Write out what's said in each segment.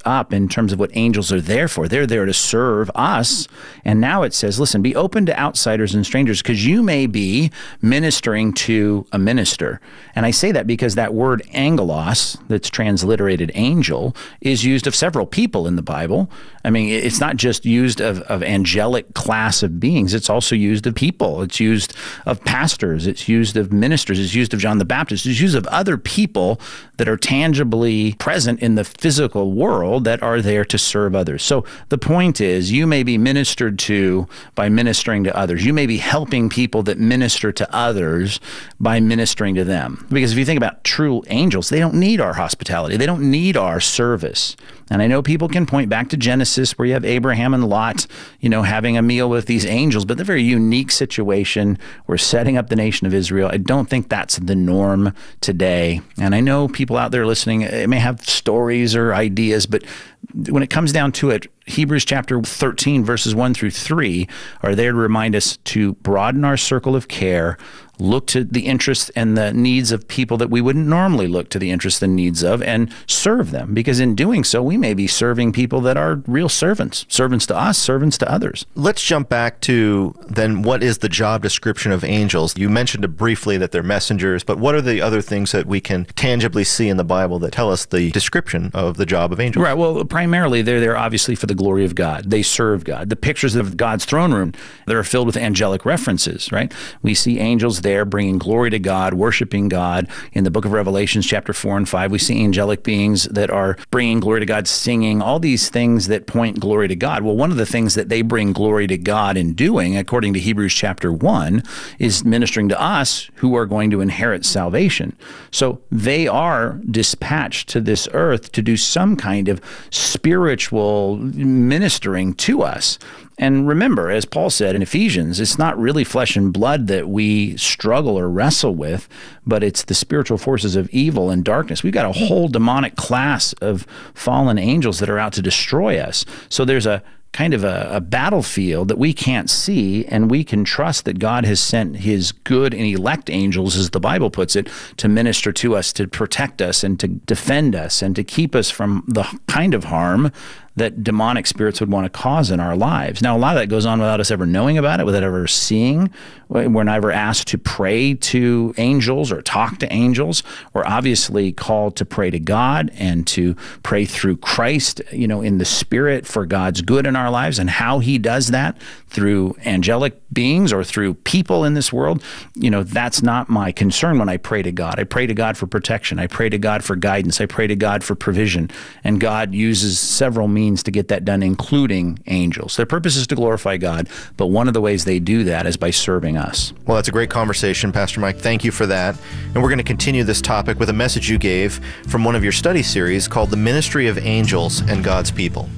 up in terms of what angels are there for. They're there to serve us. And now it says, listen, be open to outsiders and strangers because you may be ministering to a minister. And I say that because that word angelos, that's transliterated angel, is used of several people in the Bible. I mean, it's not just used of angelic class of beings. It's also used of people. It's used of pastors. It's used of ministers. It's used of John the Baptist. It's used of other people that are tangibly present in the physical world that are there to serve others. So the point is, you may be ministered to by ministering to others. You may be helping people that minister to others by ministering to them. Because if you think about true angels, they don't need our hospitality. They don't need our service. And I know people can point back to Genesis where you have Abraham and Lot, having a meal with these angels, but they're a very unique situation. We're setting up the nation of Israel. I don't think that's the norm today. And I know people out there listening may have stories or ideas, but when it comes down to it, Hebrews chapter 13, verses 1 through 3 are there to remind us to broaden our circle of care, look to the interests and the needs of people that we wouldn't normally look to the interests and needs of, and serve them. Because in doing so, we may be serving people that are real servants to us, servants to others. Let's jump back to then what is the job description of angels? You mentioned briefly that they're messengers, but what are the other things that we can tangibly see in the Bible that tell us the description of the job of angels? Right. Well, primarily they're there obviously for the glory of God. They serve God. The pictures of God's throne room that are filled with angelic references, right? We see angels there bringing glory to God, worshiping God. In the book of Revelations, chapter 4 and 5, we see angelic beings that are bringing glory to God, singing, all these things that point glory to God. Well, one of the things that they bring glory to God in doing, according to Hebrews chapter 1, is ministering to us who are going to inherit salvation. So they are dispatched to this earth to do some kind of spiritual ministering to us. And remember, as Paul said in Ephesians, it's not really flesh and blood that we struggle or wrestle with, but it's the spiritual forces of evil and darkness. We've got a whole demonic class of fallen angels that are out to destroy us. So there's a kind of a battlefield that we can't see, and we can trust that God has sent his good and elect angels, as the Bible puts it, to minister to us, to protect us, and to defend us, and to keep us from the kind of harm that demonic spirits would want to cause in our lives. Now, a lot of that goes on without us ever knowing about it, without ever seeing. We're never asked to pray to angels or talk to angels. We're obviously called to pray to God and to pray through Christ, in the Spirit for God's good in our lives, and how he does that through angelic beings or through people in this world. That's not my concern when I pray to God. I pray to God for protection. I pray to God for guidance. I pray to God for provision. And God uses several means to get that done, including angels. Their purpose is to glorify God, but one of the ways they do that is by serving us. Well, that's a great conversation, Pastor Mike. Thank you for that. And we're going to continue this topic with a message you gave from one of your study series called The Ministry of Angels and God's People.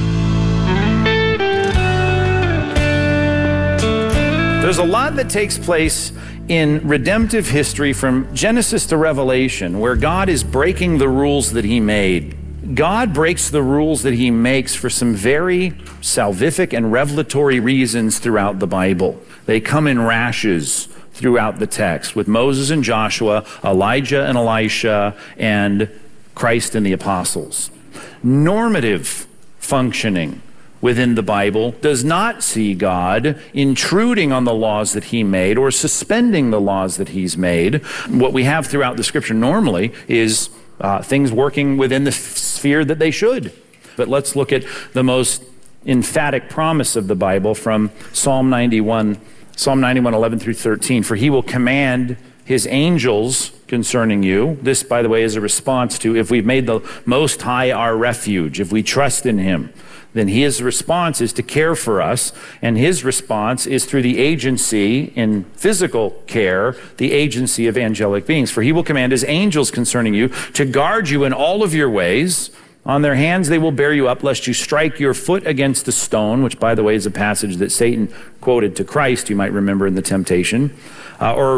There's a lot that takes place in redemptive history from Genesis to Revelation where God is breaking the rules that he made. God breaks the rules that he makes for some very salvific and revelatory reasons throughout the Bible. They come in rashes throughout the text with Moses and Joshua, Elijah and Elisha, and Christ and the apostles. Normative functioning within the Bible does not see God intruding on the laws that he made or suspending the laws that he's made. What we have throughout the scripture normally is things working within the sphere that they should. But let's look at the most emphatic promise of the Bible from Psalm 91, 11 through 13. For he will command his angels concerning you. This, by the way, is a response to if we've made the Most High our refuge, if we trust in him, then his response is to care for us, and his response is through the agency in physical care, the agency of angelic beings. For he will command his angels concerning you to guard you in all of your ways. On their hands they will bear you up, lest you strike your foot against a stone, which, by the way, is a passage that Satan quoted to Christ, you might remember in the temptation, or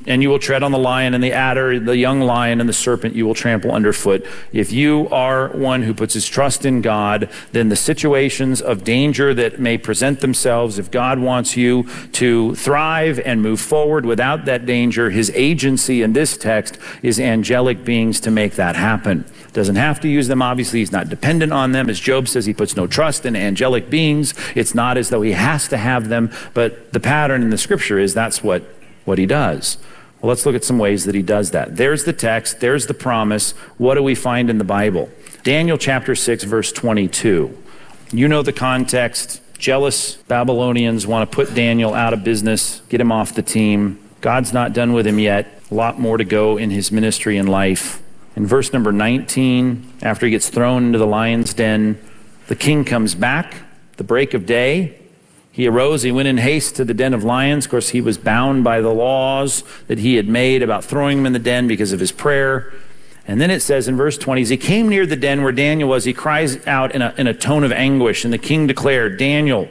and you will tread on the lion and the adder, the young lion and the serpent you will trample underfoot. If you are one who puts his trust in God, then the situations of danger that may present themselves, if God wants you to thrive and move forward without that danger, his agency in this text is angelic beings to make that happen. Doesn't have to use them, obviously. He's not dependent on them. As Job says, he puts no trust in angelic beings. It's not as though he has to have them, but the pattern in the scripture is that's what he does. Well, let's look at some ways that he does that. There's the text. There's the promise. What do we find in the Bible? Daniel chapter 6, verse 22. You know the context. Jealous Babylonians want to put Daniel out of business, get him off the team. God's not done with him yet. A lot more to go in his ministry and life. In verse number 19, after he gets thrown into the lion's den, the king comes back, the break of day. He arose, he went in haste to the den of lions. Of course, he was bound by the laws that he had made about throwing him in the den because of his prayer. And then it says in verse 20, as he came near the den where Daniel was, he cries out in a tone of anguish. And the king declared, Daniel,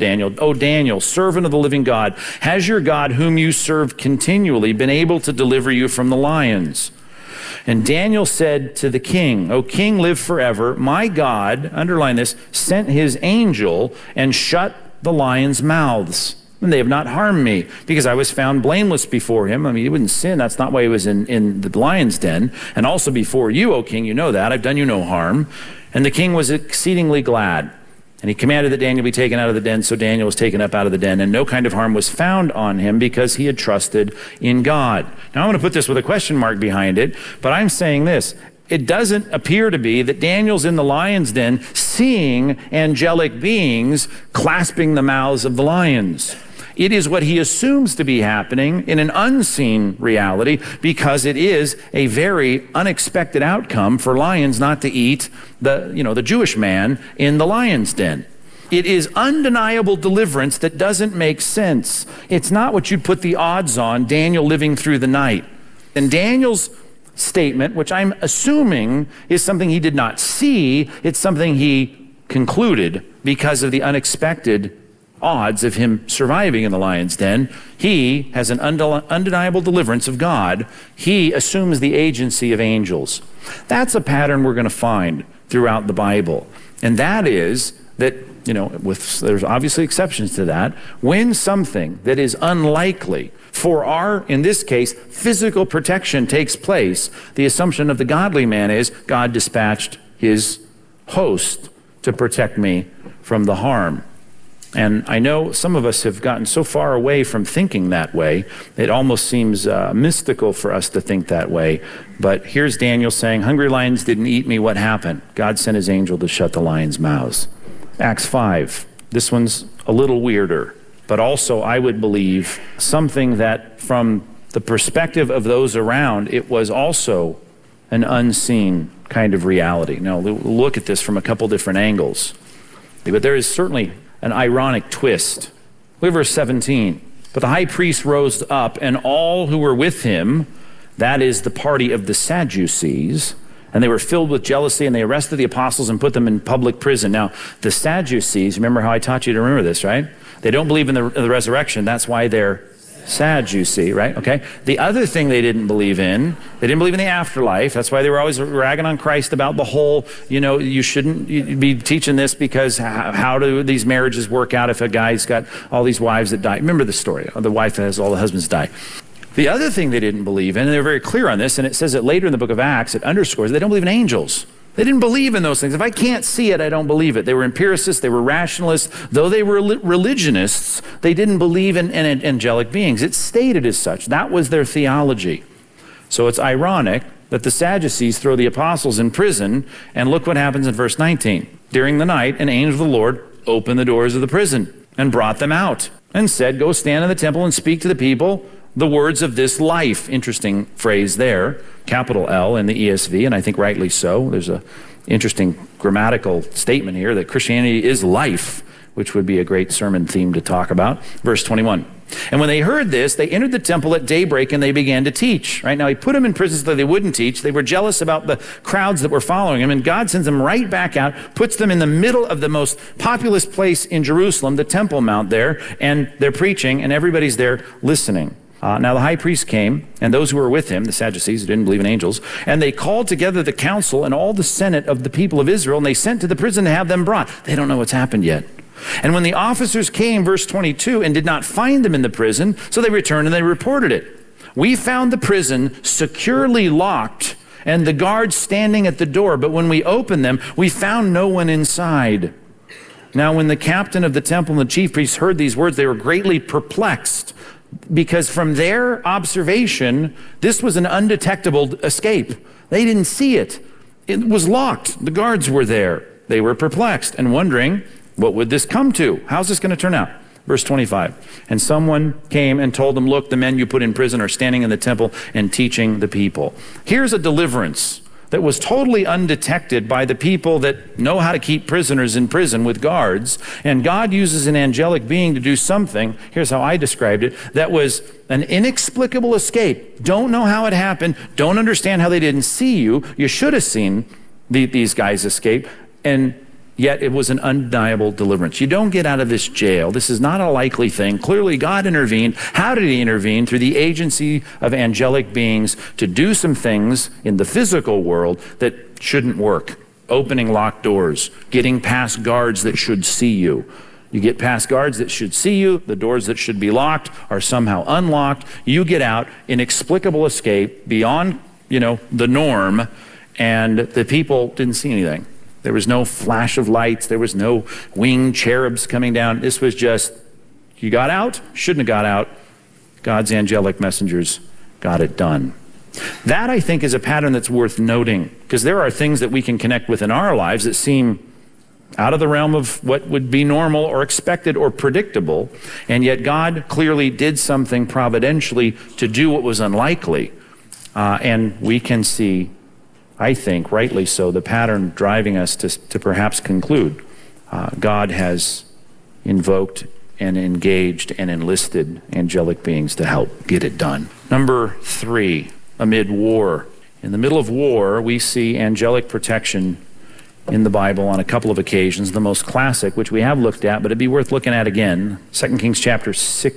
"O Daniel, servant of the living God, has your God, whom you serve continually, been able to deliver you from the lions?" And Daniel said to the king, "O king, live forever. My God," underline this, "sent his angel and shut the lions' mouths, and they have not harmed me, because I was found blameless before him." I mean, he wouldn't sin. That's not why he was in the lion's den. "And also before you, O king, you know that. I've done you no harm." And the king was exceedingly glad. And he commanded that Daniel be taken out of the den. So Daniel was taken up out of the den, and no kind of harm was found on him because he had trusted in God. Now, I'm going to put this with a question mark behind it, but I'm saying this. It doesn't appear to be that Daniel's in the lion's den seeing angelic beings clasping the mouths of the lions. It is what he assumes to be happening in an unseen reality, because it is a very unexpected outcome for lions not to eat the Jewish man in the lion's den. It is undeniable deliverance that doesn't make sense. It's not what you'd put the odds on, Daniel living through the night. And Daniel's statement, which I'm assuming is something he did not see, it's something he concluded because of the unexpected odds of him surviving in the lion's den. He has an undeniable deliverance of God. He assumes the agency of angels. That's a pattern we're going to find throughout the Bible. And that is that, there's obviously exceptions to that, when something that is unlikely for our, in this case, physical protection takes place, the assumption of the godly man is God dispatched his host to protect me from the harm. And I know some of us have gotten so far away from thinking that way, it almost seems mystical for us to think that way. But here's Daniel saying, hungry lions didn't eat me. What happened? God sent his angel to shut the lions' mouths. Acts 5. This one's a little weirder, but also I would believe something that from the perspective of those around, it was also an unseen kind of reality. Now, we'll look at this from a couple different angles. But there is certainly an ironic twist. Look at verse 17. But the high priest rose up, and all who were with him, that is the party of the Sadducees, and they were filled with jealousy, and they arrested the apostles and put them in public prison. Now, the Sadducees, remember how I taught you to remember this, right? They don't believe in the resurrection. That's why they're Sadducee, right? Okay. The other thing they didn't believe in, they didn't believe in the afterlife. That's why they were always ragging on Christ about the whole, you shouldn't be teaching this because how do these marriages work out if a guy's got all these wives that die? Remember the story, the wife that has all the husbands die. The other thing they didn't believe in, and they're very clear on this, and it says it later in the book of Acts, it underscores, they don't believe in angels. They didn't believe in those things. If I can't see it, I don't believe it. They were empiricists. They were rationalists. Though they were religionists, they didn't believe in angelic beings. It's stated as such. That was their theology. So it's ironic that the Sadducees throw the apostles in prison, and look what happens in verse 19. During the night, an angel of the Lord opened the doors of the prison and brought them out and said, go stand in the temple and speak to the people the words of this life. Interesting phrase there, capital L in the ESV, and I think rightly so. There's an interesting grammatical statement here that Christianity is life, which would be a great sermon theme to talk about. Verse 21. And when they heard this, they entered the temple at daybreak and they began to teach. Right now, he put them in prison so that they wouldn't teach. They were jealous about the crowds that were following him, and God sends them right back out, puts them in the middle of the most populous place in Jerusalem, the Temple Mount there, and they're preaching, and everybody's there listening. Now the high priest came, and those who were with him, the Sadducees who didn't believe in angels, and they called together the council and all the senate of the people of Israel, and they sent to the prison to have them brought. They don't know what's happened yet. And when the officers came, verse 22, and did not find them in the prison, so they returned and they reported it. We found the prison securely locked and the guards standing at the door, but when we opened them, we found no one inside. Now when the captain of the temple and the chief priests heard these words, they were greatly perplexed, because from their observation, this was an undetectable escape. They didn't see it. It was locked. The guards were there. They were perplexed and wondering, what would this come to? How's this going to turn out? Verse 25, and someone came and told them, look, the men you put in prison are standing in the temple and teaching the people. Here's a deliverance that was totally undetected by the people that know how to keep prisoners in prison with guards. And God uses an angelic being to do something, here's how I described it, that was an inexplicable escape. Don't know how it happened. Don't understand how they didn't see you. You should have seen these guys escape. And yet it was an undeniable deliverance. You don't get out of this jail. This is not a likely thing. Clearly God intervened. How did he intervene? Through the agency of angelic beings to do some things in the physical world that shouldn't work. Opening locked doors, getting past guards that should see you. You get past guards that should see you, the doors that should be locked are somehow unlocked. You get out, inexplicable escape beyond, the norm, and the people didn't see anything. There was no flash of lights. There was no winged cherubs coming down. This was just, you got out, shouldn't have got out. God's angelic messengers got it done. That, I think, is a pattern that's worth noting, because there are things that we can connect with in our lives that seem out of the realm of what would be normal or expected or predictable, and yet God clearly did something providentially to do what was unlikely. And we can see, I think, rightly so, the pattern driving us to perhaps conclude God has invoked and engaged and enlisted angelic beings to help get it done. Number 3, amid war. In the middle of war, we see angelic protection in the Bible on a couple of occasions. The most classic, which we have looked at, but it'd be worth looking at again, 2 Kings chapter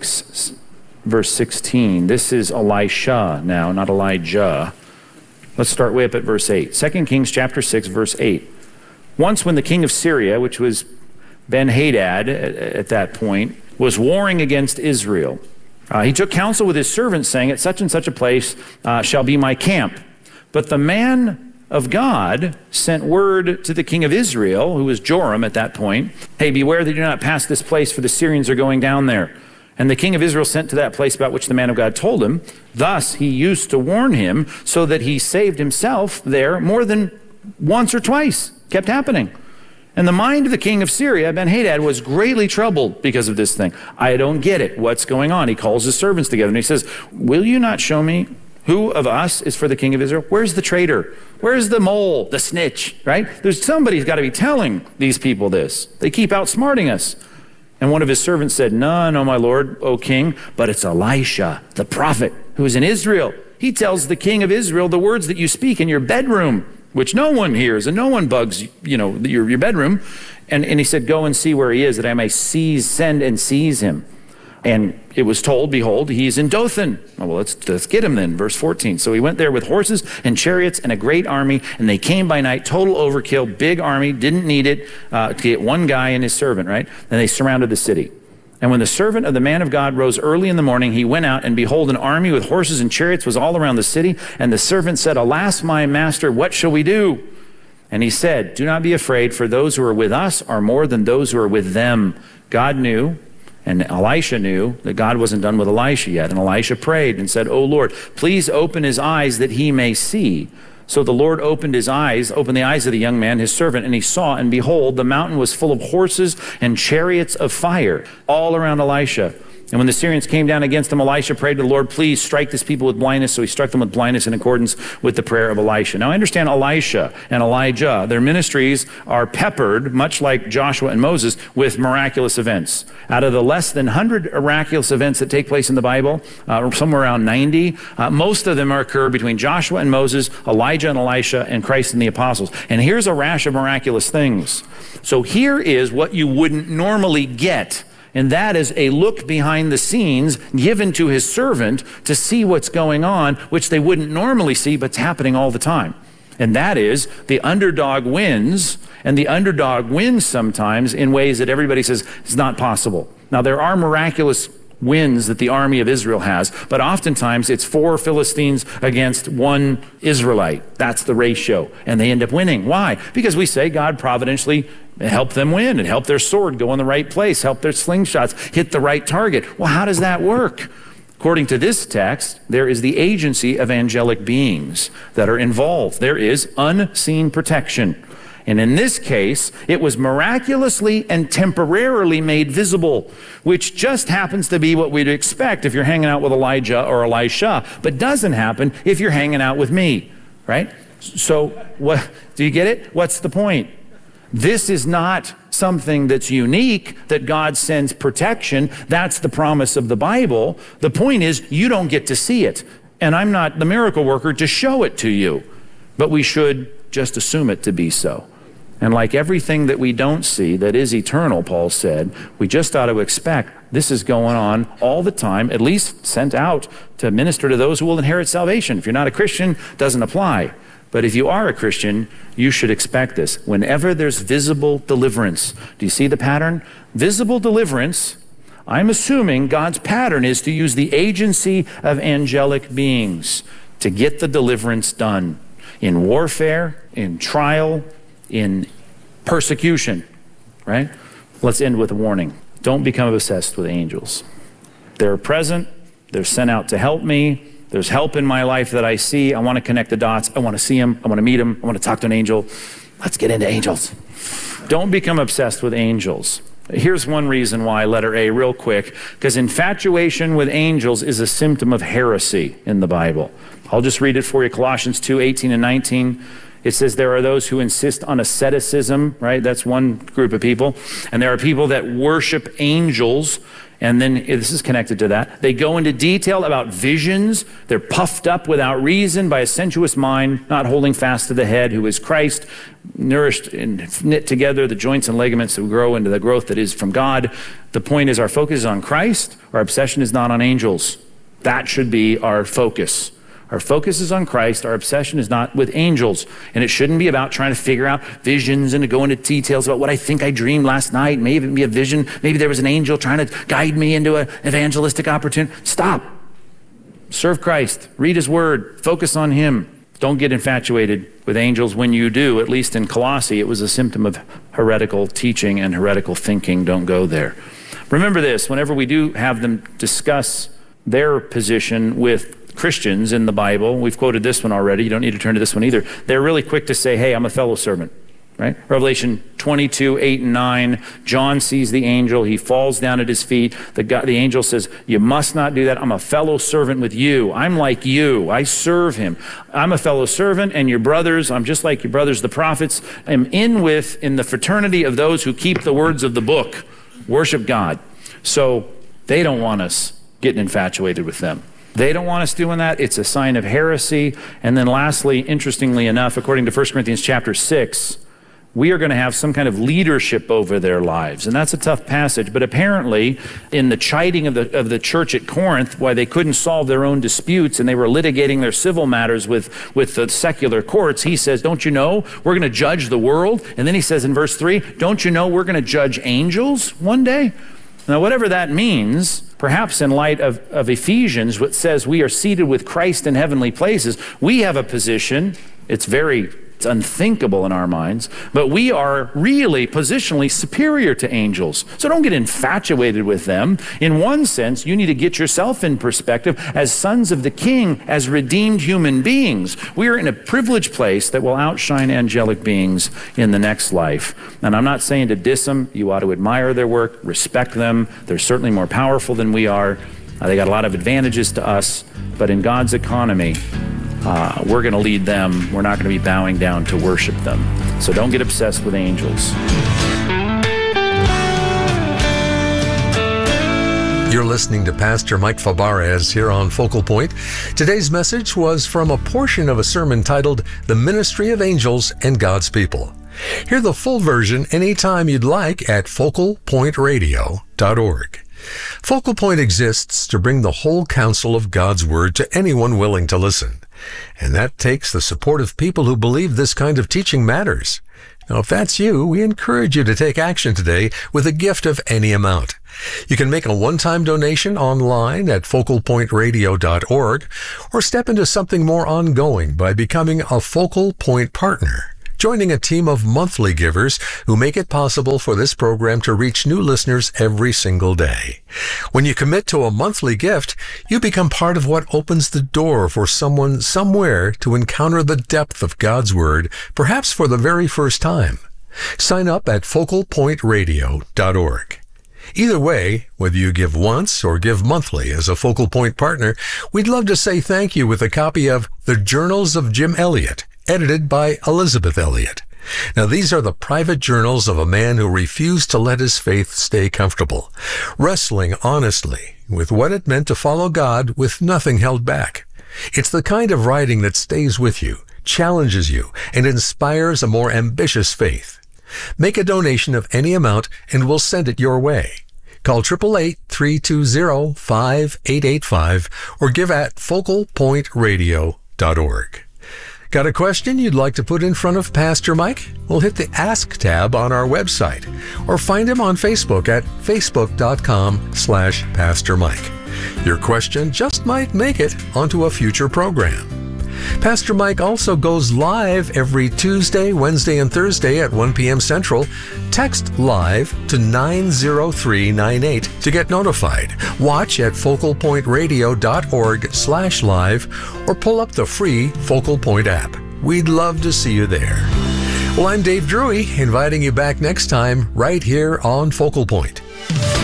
6, verse 16. This is Elisha now, not Elijah. Let's start way up at verse 8. 2 Kings chapter 6, verse 8. Once when the king of Syria, which was Ben-Hadad at that point, was warring against Israel, he took counsel with his servants, saying, at such and such a place shall be my camp. But the man of God sent word to the king of Israel, who was Joram at that point, hey, beware that you do not pass this place, for the Syrians are going down there. And the king of Israel sent to that place about which the man of God told him. Thus he used to warn him, so that he saved himself there more than once or twice. Kept happening. And the mind of the king of Syria, Ben-Hadad, was greatly troubled because of this thing. I don't get it. What's going on? He calls his servants together and he says, will you not show me who of us is for the king of Israel? Where's the traitor? Where's the mole, the snitch, right? There's somebody's got to be telling these people this. They keep outsmarting us. And one of his servants said, no, my lord, O king, but it's Elisha, the prophet, who is in Israel. He tells the king of Israel the words that you speak in your bedroom, which no one hears and no one bugs, your bedroom. And he said, go and see where he is, that I may send and seize him. And it was told, behold, he's in Dothan. Oh, well, let's get him then, verse 14. So he went there with horses and chariots and a great army, and they came by night, total overkill, big army, didn't need it to get one guy and his servant, right? And they surrounded the city. And when the servant of the man of God rose early in the morning, he went out, and behold, an army with horses and chariots was all around the city. And the servant said, alas, my master, what shall we do? And he said, do not be afraid, for those who are with us are more than those who are with them. God knew, and Elisha knew, that God wasn't done with Elisha yet. And Elisha prayed and said, O Lord, please open his eyes that he may see. So the Lord opened the eyes of the young man, his servant, and he saw, and behold, the mountain was full of horses and chariots of fire all around Elisha. And when the Syrians came down against him, Elisha prayed to the Lord, please strike this people with blindness. So he struck them with blindness in accordance with the prayer of Elisha. Now I understand Elisha and Elijah, their ministries are peppered, much like Joshua and Moses, with miraculous events. Out of the less than 100 miraculous events that take place in the Bible, somewhere around 90, most of them occur between Joshua and Moses, Elijah and Elisha, and Christ and the apostles. And here's a rash of miraculous things. So here is what you wouldn't normally get And that is a look behind the scenes given to his servant to see what's going on, which they wouldn't normally see, but it's happening all the time. And that is the underdog wins, and the underdog wins sometimes in ways that everybody says is not possible. Now, there are miraculous wins that the army of Israel has, but oftentimes it's 4 Philistines against 1 Israelite. That's the ratio, and they end up winning. Why? Because we say God providentially helped them win and helped their sword go in the right place, helped their slingshots hit the right target. Well, how does that work? According to this text, there is the agency of angelic beings that are involved. There is unseen protection. And in this case, it was miraculously and temporarily made visible, which just happens to be what we'd expect if you're hanging out with Elijah or Elisha, but doesn't happen if you're hanging out with me, right? So what, do you get it? What's the point? This is not something that's unique, that God sends protection. That's the promise of the Bible. The point is, you don't get to see it. And I'm not the miracle worker to show it to you. But we should just assume it to be so. And like everything that we don't see that is eternal, Paul said, we just ought to expect this is going on all the time, at least sent out to minister to those who will inherit salvation. If you're not a Christian, it doesn't apply. But if you are a Christian, you should expect this. Whenever there's visible deliverance, do you see the pattern? Visible deliverance, I'm assuming God's pattern is to use the agency of angelic beings to get the deliverance done in warfare, in trial, in persecution, right? Let's end with a warning. Don't become obsessed with angels. They're present. They're sent out to help me. There's help in my life that I see. I want to connect the dots. I want to see them. I want to meet them. I want to talk to an angel. Let's get into angels. Don't become obsessed with angels. Here's one reason why, letter A, real quick, because infatuation with angels is a symptom of heresy in the Bible. I'll just read it for you. Colossians 2:18 and 19. It says there are those who insist on asceticism, right? That's one group of people. And there are people that worship angels. And then this is connected to that. They go into detail about visions. They're puffed up without reason by a sensuous mind, not holding fast to the head, who is Christ, nourished and knit together the joints and ligaments that grow into the growth that is from God. The point is, our focus is on Christ. Our obsession is not on angels. That should be our focus. Our focus is on Christ. Our obsession is not with angels. And it shouldn't be about trying to figure out visions and to go into details about what I think I dreamed last night. Maybe it be a vision. Maybe there was an angel trying to guide me into an evangelistic opportunity. Stop. Serve Christ. Read his word. Focus on him. Don't get infatuated with angels. When you do, at least in Colossae, it was a symptom of heretical teaching and heretical thinking. Don't go there. Remember this, whenever we do have them discuss their position with Christians in the Bible, we've quoted this one already, you don't need to turn to this one either, they're really quick to say, hey, I'm a fellow servant, right? Revelation 22:8 and 9, John sees the angel, he falls down at his feet, the angel says, you must not do that, I'm a fellow servant with you, I'm like you, I serve him, I'm a fellow servant, and your brothers, I'm just like your brothers the prophets, I'm in the fraternity of those who keep the words of the book, worship God. So they don't want us getting infatuated with them. They don't want us doing that. It's a sign of heresy. And then lastly, interestingly enough, according to 1 Corinthians chapter 6, we are going to have some kind of leadership over their lives. And that's a tough passage. But apparently, in the chiding of the church at Corinth, why they couldn't solve their own disputes and they were litigating their civil matters with the secular courts, he says, don't you know we're going to judge the world? And then he says in verse 3, don't you know we're going to judge angels one day? Now, whatever that means, perhaps in light of Ephesians, which says we are seated with Christ in heavenly places, we have a position, it's unthinkable in our minds, but we are really positionally superior to angels. So don't get infatuated with them. In one sense, you need to get yourself in perspective as sons of the King, as redeemed human beings. We are in a privileged place that will outshine angelic beings in the next life. And I'm not saying to diss them. You ought to admire their work, respect them. They're certainly more powerful than we are. They got a lot of advantages to us, but in God's economy, we're going to lead them. We're not going to be bowing down to worship them. So don't get obsessed with angels. You're listening to Pastor Mike Fabarez here on Focal Point. Today's message was from a portion of a sermon titled The Ministry of Angels and God's People. Hear the full version anytime you'd like at focalpointradio.com. focalpointradio.org. Focal Point exists to bring the whole counsel of God's Word to anyone willing to listen. And that takes the support of people who believe this kind of teaching matters. Now, if that's you, we encourage you to take action today with a gift of any amount. You can make a one-time donation online at focalpointradio.org or step into something more ongoing by becoming a Focal Point partner, joining a team of monthly givers who make it possible for this program to reach new listeners every single day. When you commit to a monthly gift, you become part of what opens the door for someone somewhere to encounter the depth of God's Word, perhaps for the very first time. Sign up at focalpointradio.org. Either way, whether you give once or give monthly as a Focal Point partner, we'd love to say thank you with a copy of The Journals of Jim Elliot, edited by Elizabeth Elliot. Now, these are the private journals of a man who refused to let his faith stay comfortable, wrestling honestly with what it meant to follow God with nothing held back. It's the kind of writing that stays with you, challenges you, and inspires a more ambitious faith. Make a donation of any amount and we'll send it your way. Call 888-320-5885 or give at focalpointradio.org. Got a question you'd like to put in front of Pastor Mike? Well, hit the Ask tab on our website or find him on Facebook at facebook.com/Pastor Mike. Your question just might make it onto a future program. Pastor Mike also goes live every Tuesday, Wednesday, and Thursday at 1 p.m. Central. Text LIVE to 90398 to get notified. Watch at focalpointradio.org/live or pull up the free Focal Point app. We'd love to see you there. Well, I'm Dave Drury, inviting you back next time right here on Focal Point.